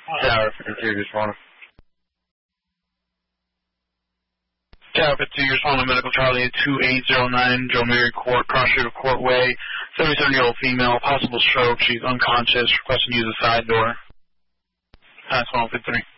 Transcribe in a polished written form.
Tower 52, responding. Tower 52, responding Medical Charlie 2809, Joe Mary Court, Cross Street of Court Way, 77-year-old female, possible stroke, she's unconscious, requesting to use the side door. Pass 153.